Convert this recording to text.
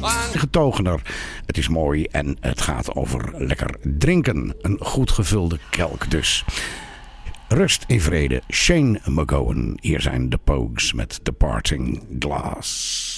Getogener. Het is mooi en het gaat over lekker drinken. Een goed gevulde kelk dus. Rust in vrede. Shane MacGowan. Hier zijn de Pogues met Departing Glass.